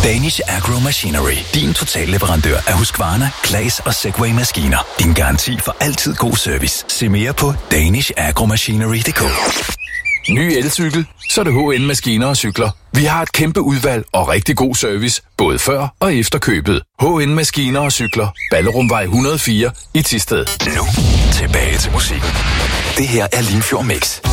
Danish Agro Machinery. Din totalleverandør af Husqvarna, Claas og Segway-maskiner. Din garanti for altid god service. Se mere på danishagromachinery.dk. Ny elcykel, så er det HN Maskiner og Cykler. Vi har et kæmpe udvalg og rigtig god service, både før og efter købet. HN Maskiner og Cykler. Ballerumvej 104 i Thisted. Nu tilbage til musikken. Det her er Limfjord Mix.